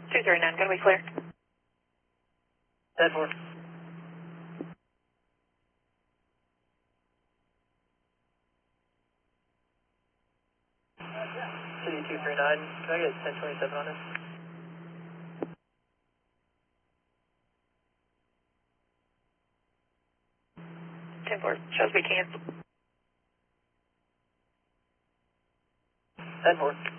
239, gonna be clear. 10-4. City 239, can I get 1027 on this? Ten four, shows we canceled. 10-4.